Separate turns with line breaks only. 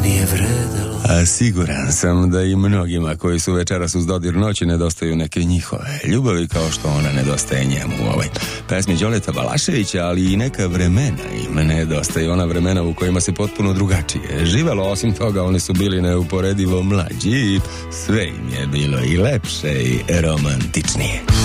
nije vredelo.
A siguran sam da i mnogima koji su večeras uz dodir noći nedostaju neke njihove ljubavi kao što ona nedostaje njemu u ovoj pesmi Đoleta Balaševića, ali i neka vremena im nedostaje, ona vremena u kojima se potpuno drugačije živelo. Osim toga, oni su bili neuporedivo mlađi i sve im je bilo i lepše i romantičnije.